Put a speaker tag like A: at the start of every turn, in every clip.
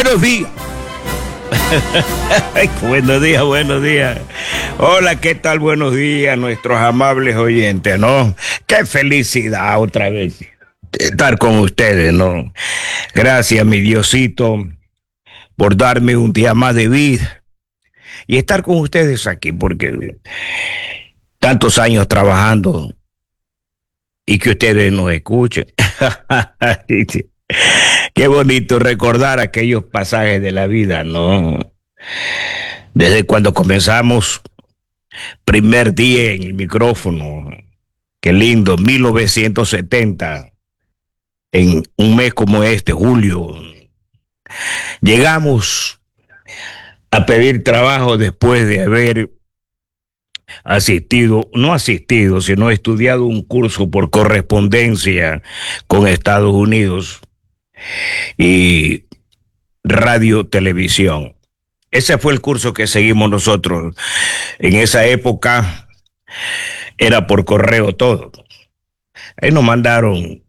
A: Buenos días. Buenos días, buenos días. Hola, ¿qué tal? Buenos días, nuestros amables oyentes, ¿no? Qué felicidad otra vez estar con ustedes, ¿no? Gracias, mi Diosito, por darme un día más de vida y estar con ustedes aquí, porque tantos años trabajando y que ustedes nos escuchen. Qué bonito recordar aquellos pasajes de la vida, ¿no? Desde cuando comenzamos, primer día en el micrófono, qué lindo, 1970, en un mes como este, julio, llegamos a pedir trabajo después de haber no asistido, sino estudiado un curso por correspondencia con Estados Unidos y radio, televisión. Ese fue el curso que seguimos nosotros. En esa época era por correo todo. Ahí nos mandaron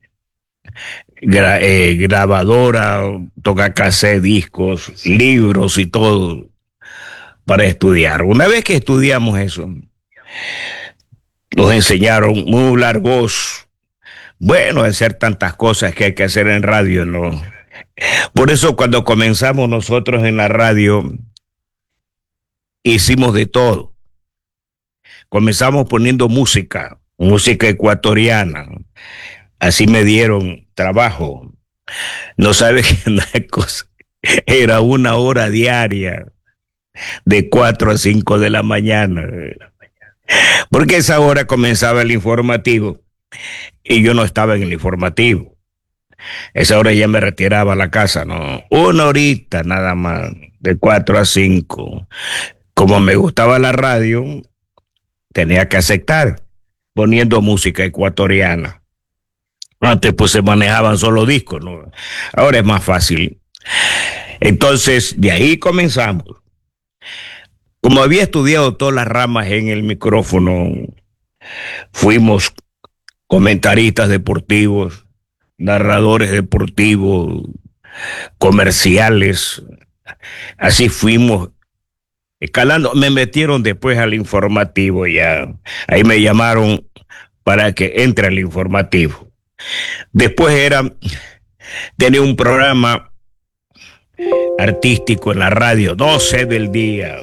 A: grabadora, tocacassette, discos, libros y todo para estudiar. Una vez que estudiamos eso, nos enseñaron modular voz. Bueno, hacer tantas cosas que hay que hacer en radio, ¿no? Por eso cuando comenzamos nosotros en la radio, hicimos de todo. Comenzamos poniendo música ecuatoriana. Así me dieron trabajo. No sabes qué una cosa. Era 1 hora diaria, de 4 a 5 de la mañana. Porque esa hora comenzaba el informativo y yo no estaba en el informativo. Esa hora ya me retiraba a la casa, ¿no? 1 horita nada más, de 4 a 5. Como me gustaba la radio, tenía que aceptar, poniendo música ecuatoriana. Antes pues se manejaban solo discos, ¿no? Ahora es más fácil. Entonces, de ahí comenzamos. Como había estudiado todas las ramas en el micrófono, fuimos comentaristas deportivos, narradores deportivos, comerciales. Así fuimos escalando. Me metieron después al informativo ya. Ahí me llamaron para que entre al informativo. Después tenía un programa artístico en la radio, 12 del día.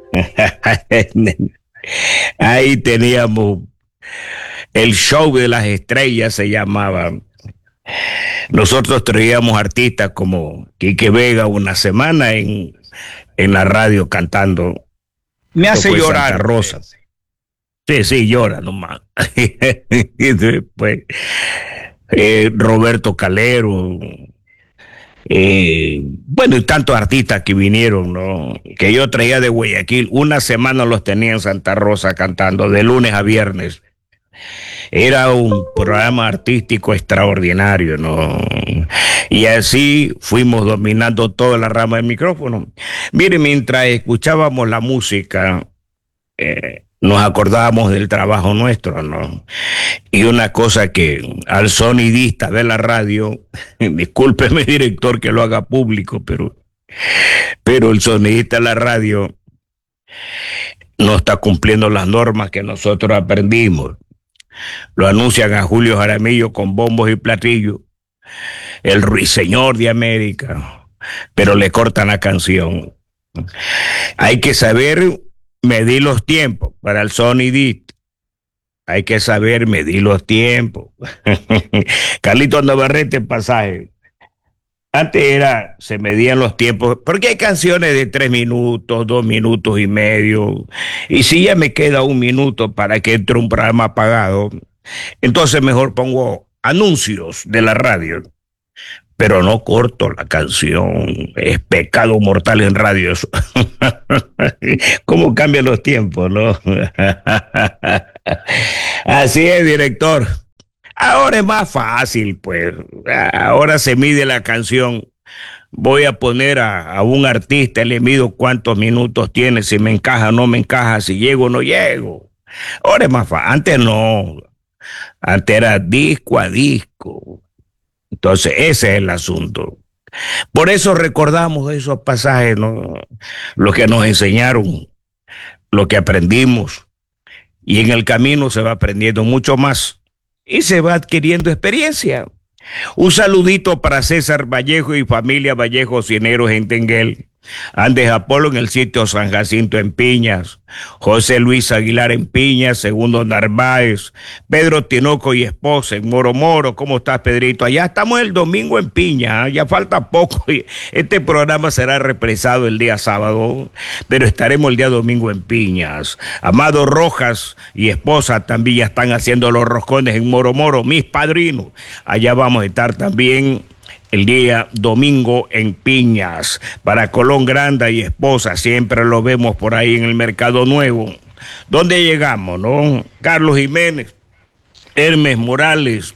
A: Ahí teníamos el show de las estrellas, se llamaba. Nosotros traíamos artistas como Quique Vega una semana en la radio cantando.
B: Me hace llorar.
A: Santa Rosa. Sí, llora nomás. Y después Roberto Calero. Bueno, y tantos artistas que vinieron, ¿no? Que yo traía de Guayaquil. Una semana los tenía en Santa Rosa cantando, de lunes a viernes. Era un programa artístico extraordinario, ¿no? Y así fuimos dominando toda la rama del micrófono. Mire, mientras escuchábamos la música, nos acordábamos del trabajo nuestro, ¿no? Y una cosa que al sonidista de la radio, discúlpeme, director, que lo haga público, pero el sonidista de la radio no está cumpliendo las normas que nosotros aprendimos. Lo anuncian a Julio Jaramillo con bombos y platillos, el ruiseñor de América, pero le cortan la canción. Hay que saber medir los tiempos para el sonidista. Hay que saber medir los tiempos. Carlitos Navarrete, pasaje. Antes se medían los tiempos, porque hay canciones de 3 minutos, 2 minutos y medio, y si ya me queda 1 minuto para que entre un programa apagado, entonces mejor pongo anuncios de la radio, pero no corto la canción. Es pecado mortal en radio eso. ¿Cómo cambian los tiempos, no? Así es, director. Ahora es más fácil, pues. Ahora se mide la canción. Voy a poner a un artista, le mido cuántos minutos tiene, si me encaja o no me encaja, si llego o no llego. Ahora es más fácil. Antes no. Antes era disco a disco. Entonces, ese es el asunto. Por eso recordamos esos pasajes, ¿no? Lo que nos enseñaron, lo que aprendimos, y en el camino se va aprendiendo mucho más y se va adquiriendo experiencia. Un saludito para César Vallejo y familia Vallejo Cieneros en Tenguel. Andes Apolo en el sitio San Jacinto en Piñas, José Luis Aguilar en Piñas, Segundo Narváez, Pedro Tinoco y esposa en Moro Moro. ¿Cómo estás, Pedrito? Allá estamos el domingo en Piña, ya falta poco. Este programa será represado el día sábado, pero estaremos el día domingo en Piñas. Amado Rojas y esposa también ya están haciendo los roscones en Moro Moro, mis padrinos. Allá vamos a estar también el día domingo en Piñas. Para Colón Granda y esposa, siempre lo vemos por ahí en el Mercado Nuevo. ¿Dónde llegamos, no? Carlos Jiménez, Hermes Morales,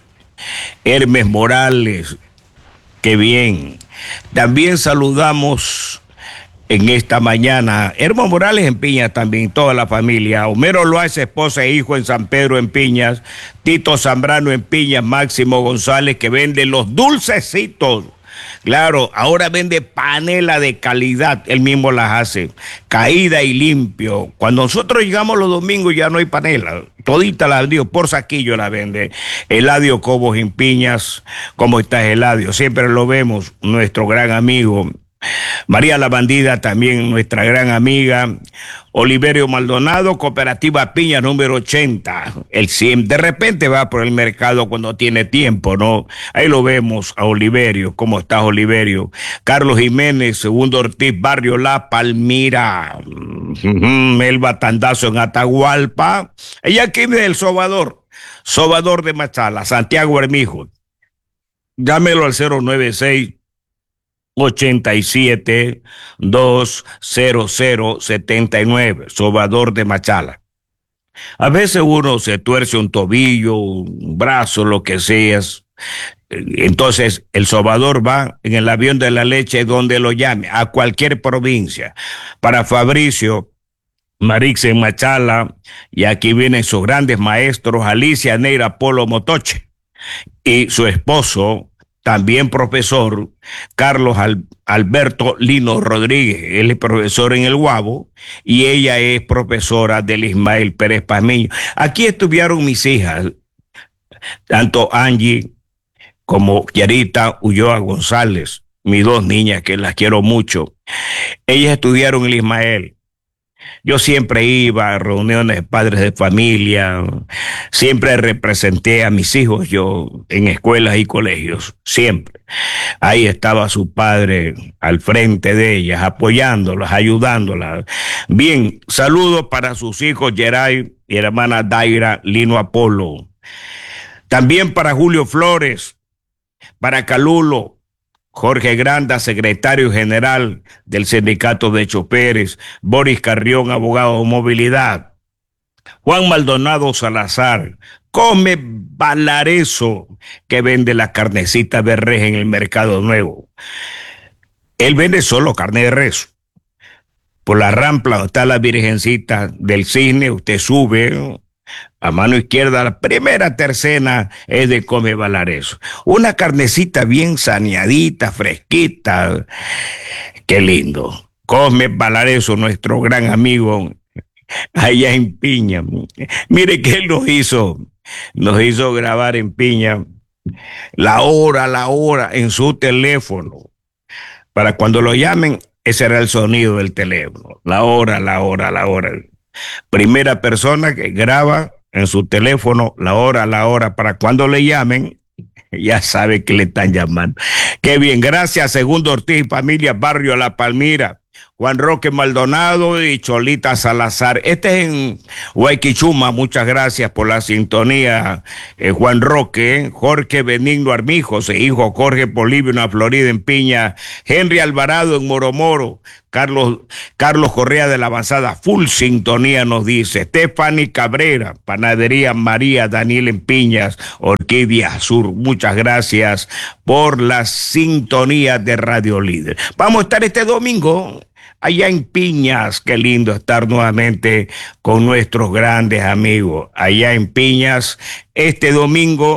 A: qué bien. También saludamos en esta mañana Hermo Morales en Piñas también, toda la familia. Homero Loaiza, esposa e hijo en San Pedro en Piñas. Tito Zambrano en Piñas. Máximo González, que vende los dulcecitos. Claro, ahora vende panela de calidad, él mismo las hace, caída y limpio. Cuando nosotros llegamos los domingos ya no hay panela, todita la vendió, por saquillo la vende. Eladio Cobos en Piñas, ¿cómo estás, Eladio? Siempre lo vemos, nuestro gran amigo. María la Bandida, también nuestra gran amiga. Oliverio Maldonado, Cooperativa Piña número 80. El 100 de repente va por el mercado cuando tiene tiempo, ¿no? Ahí lo vemos a Oliverio. ¿Cómo estás, Oliverio? Carlos Jiménez, Segundo Ortiz, Barrio La Palmira. Melba Tandazo en Atahualpa. Ella aquí del Sobador de Machala, Santiago Hermijo. Llámelo al 096 87-200-79, Sobador de Machala. A veces uno se tuerce un tobillo, un brazo, lo que sea. Entonces el sobador va en el avión de la leche donde lo llame, a cualquier provincia. Para Fabricio Marix en Machala, y aquí vienen sus grandes maestros, Alicia Neira Polo Motoche y su esposo, también profesor, Carlos Alberto Lino Rodríguez. Él es profesor en el Guabo y ella es profesora del Ismael Pérez Pazmiño. Aquí estuvieron mis hijas, tanto Angie como Yarita Ulloa González, mis dos niñas que las quiero mucho. Ellas estudiaron el Ismael. Yo siempre iba a reuniones de padres de familia, siempre representé a mis hijos yo en escuelas y colegios, siempre. Ahí estaba su padre al frente de ellas, apoyándolas, ayudándolas. Bien, saludos para sus hijos Geray y hermana Daira Lino Apolo. También para Julio Flores, para Calulo, Jorge Granda, secretario general del Sindicato de Choferes, Boris Carrión, abogado de movilidad, Juan Maldonado Salazar, Come Valareso, que vende la carnecita de res en el Mercado Nuevo. Él vende solo carne de res. Por la rampla donde está la Virgencita del Cisne, usted sube a mano izquierda, la primera tercena es de Come Valareso. Una carnecita bien saneadita, fresquita. Qué lindo. Come Valareso, nuestro gran amigo allá en Piña. Mire que él nos hizo grabar en Piña la hora en su teléfono. Para cuando lo llamen, ese era el sonido del teléfono. La hora. Primera persona que graba en su teléfono la hora, para cuando le llamen, ya sabe que le están llamando. Qué bien, gracias, Segundo Ortiz, familia Barrio La Palmira, Juan Roque Maldonado y Cholita Salazar. Este es en Huayquichuma, muchas gracias por la sintonía, Juan Roque. Jorge Benigno Armijos, hijo Jorge Polibio en la Florida en Piña, Henry Alvarado en Moromoro, Carlos Correa de la Avanzada, full sintonía nos dice, Stephanie Cabrera, Panadería María Daniel en Piñas, Orquídea Sur, muchas gracias por la sintonía de Radio Líder. Vamos a estar este domingo allá en Piñas. Qué lindo estar nuevamente con nuestros grandes amigos allá en Piñas este domingo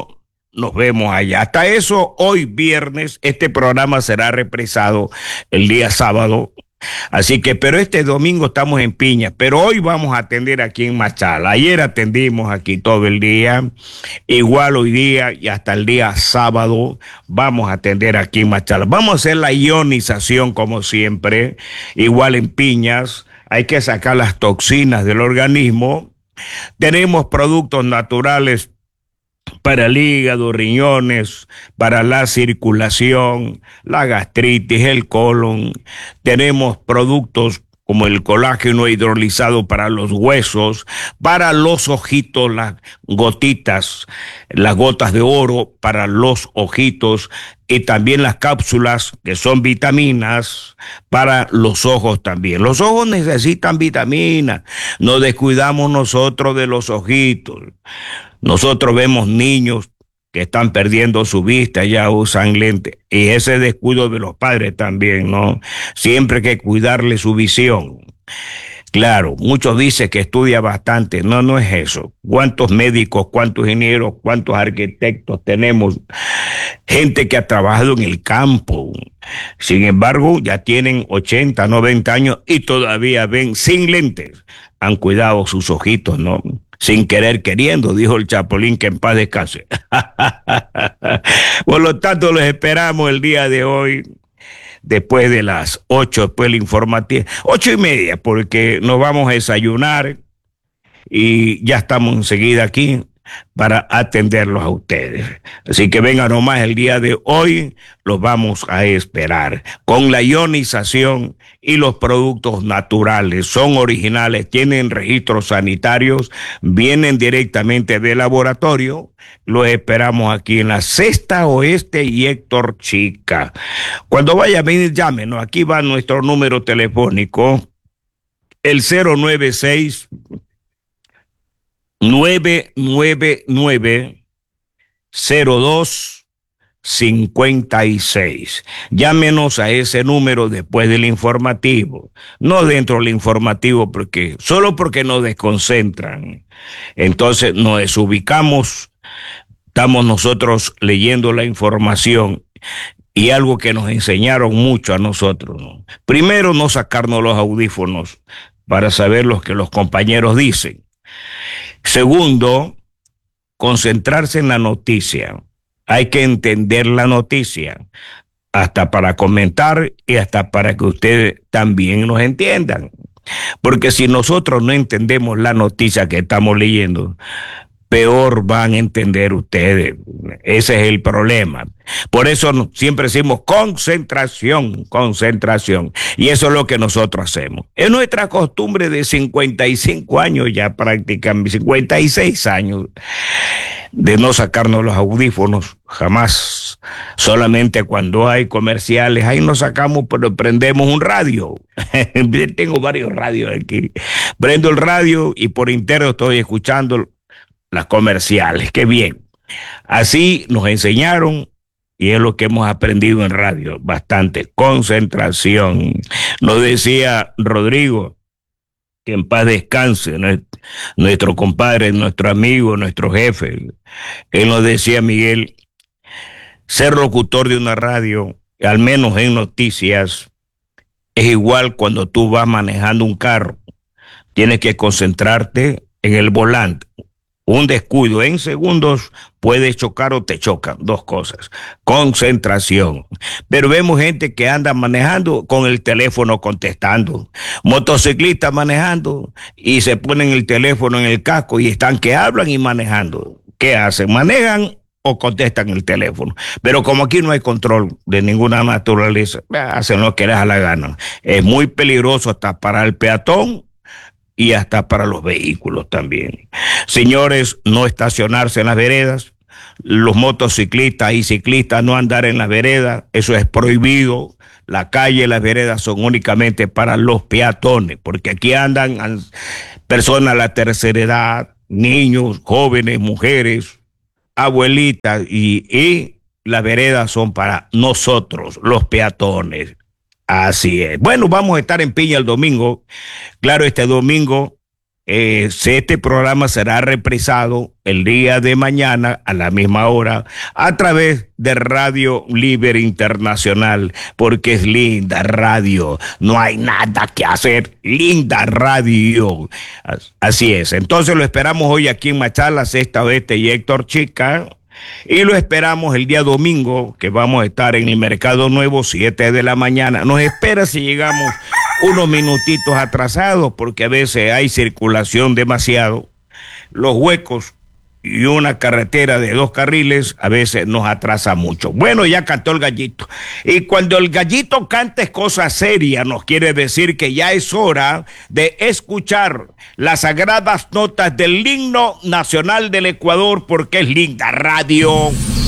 A: nos vemos allá. Hasta eso, hoy viernes, este programa será represado el día sábado. Así que, pero este domingo estamos en Piña, pero hoy vamos a atender aquí en Machala. Ayer atendimos aquí todo el día, igual hoy día y hasta el día sábado vamos a atender aquí en Machala. Vamos a hacer la ionización como siempre, igual en Piñas. Hay que sacar las toxinas del organismo. Tenemos productos naturales para el hígado, riñones, para la circulación, la gastritis, el colon. Tenemos productos como el colágeno hidrolizado para los huesos, para los ojitos, las gotitas, las gotas de oro para los ojitos y también las cápsulas que son vitaminas para los ojos también. Los ojos necesitan vitaminas, no descuidamos nosotros de los ojitos. Nosotros vemos niños que están perdiendo su vista, ya usan lentes, y ese descuido de los padres también, ¿no? Siempre hay que cuidarle su visión. Claro, muchos dicen que estudia bastante, no, no es eso. ¿Cuántos médicos, cuántos ingenieros, cuántos arquitectos tenemos? Gente que ha trabajado en el campo. Sin embargo, ya tienen 80, 90 años y todavía ven sin lentes. Han cuidado sus ojitos, ¿no? Sin querer queriendo, dijo el Chapulín, que en paz descanse. Por lo tanto, los esperamos el día de hoy, después de las 8, después del informativo, 8:30, porque nos vamos a desayunar y ya estamos enseguida aquí para atenderlos a ustedes. Así que vengan nomás el día de hoy, los vamos a esperar con la ionización y los productos naturales. Son originales, tienen registros sanitarios, vienen directamente del laboratorio. Los esperamos aquí en la Sexta Oeste y Héctor Chica. Cuando vaya a venir, llámenos. Aquí va nuestro número telefónico, el 096 999-0256. Llámenos a ese número después del informativo, no dentro del informativo, porque solo porque nos desconcentran. Entonces nos desubicamos, estamos nosotros leyendo la información. Y algo que nos enseñaron mucho a nosotros, ¿no? Primero, no sacarnos los audífonos para saber lo que los compañeros dicen. Segundo, concentrarse en la noticia. Hay que entender la noticia, hasta para comentar y hasta para que ustedes también nos entiendan. Porque si nosotros no entendemos la noticia que estamos leyendo, peor van a entender ustedes. Ese es el problema. Por eso siempre decimos concentración, concentración. Y eso es lo que nosotros hacemos. Es nuestra costumbre de 55 años, ya prácticamente 56 años, de no sacarnos los audífonos, jamás. Solamente cuando hay comerciales, ahí nos sacamos, pero prendemos un radio. Tengo varios radios aquí. Prendo el radio y por interno estoy escuchando las comerciales. Qué bien. Así nos enseñaron y es lo que hemos aprendido en radio, bastante concentración. Nos decía Rodrigo, que en paz descanse, nuestro compadre, nuestro amigo, nuestro jefe. Él nos decía, Miguel, ser locutor de una radio, al menos en noticias, es igual cuando tú vas manejando un carro. Tienes que concentrarte en el volante. Un descuido en segundos puede chocar o te chocan, dos cosas. Concentración. Pero vemos gente que anda manejando con el teléfono contestando. Motociclistas manejando y se ponen el teléfono en el casco y están que hablan y manejando. ¿Qué hacen? ¿Manejan o contestan el teléfono? Pero como aquí no hay control de ninguna naturaleza, hacen lo que les da la gana. Es muy peligroso hasta para el peatón y hasta para los vehículos también. Señores, no estacionarse en las veredas. Los motociclistas y ciclistas no andar en las veredas. Eso es prohibido. La calle y las veredas son únicamente para los peatones, porque aquí andan personas de la tercera edad, niños, jóvenes, mujeres, abuelitas, y las veredas son para nosotros, los peatones. Así es. Bueno, vamos a estar en Piña el domingo. Claro, este domingo este programa será reprisado el día de mañana a la misma hora a través de Radio Libre Internacional, porque es linda radio, no hay nada que hacer, linda radio. Así es, entonces lo esperamos hoy aquí en Machala, Sexta Oeste y Héctor Chica. Y lo esperamos el día domingo, que vamos a estar en el Mercado Nuevo, 7 de la mañana. Nos espera si llegamos unos minutitos atrasados, porque a veces hay circulación demasiado. Los huecos y una carretera de 2 carriles a veces nos atrasa mucho. Bueno, ya cantó el gallito. Y cuando el gallito canta es cosa seria, nos quiere decir que ya es hora de escuchar las sagradas notas del himno nacional del Ecuador, porque es linda radio.